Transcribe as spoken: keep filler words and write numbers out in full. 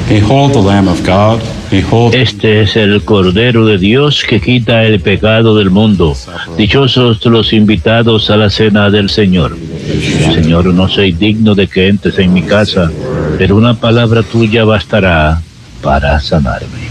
Behold the Lamb of God. Behold. Este es el Cordero de Dios que quita el pecado del mundo. Dichosos los invitados a la cena del Señor. Señor, no soy digno de que entres en mi casa, pero una palabra tuya bastará para sanarme.